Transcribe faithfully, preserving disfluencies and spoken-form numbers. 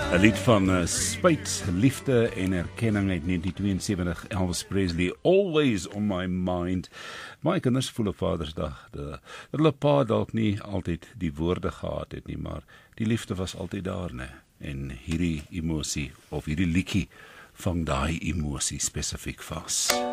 'n lied van uh, spyt, liefde en erkenning uit negentien tweeënsewentig, Elvis Presley, Always on my mind. My kinders voel op Vadersdag, dat hulle pa dalk nie altyd die woorde gehad het nie, maar die liefde was altyd daar, ne? En hierdie emosie, of hierdie liedjie, vang daai emosie spesifiek vas.